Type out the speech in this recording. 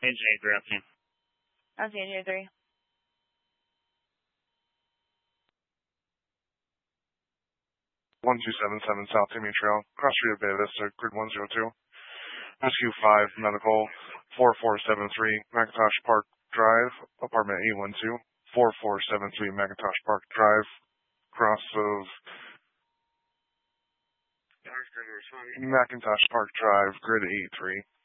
NJ3, afternoon. I'll see NJ3. 1277 South Timmy Trail, Cross Street of Bay Vista, Grid 102. Rescue 5 Medical 4473 McIntosh Park Drive, Apartment 812. 4473 McIntosh Park Drive, cross of McIntosh Park Drive, Grid 83.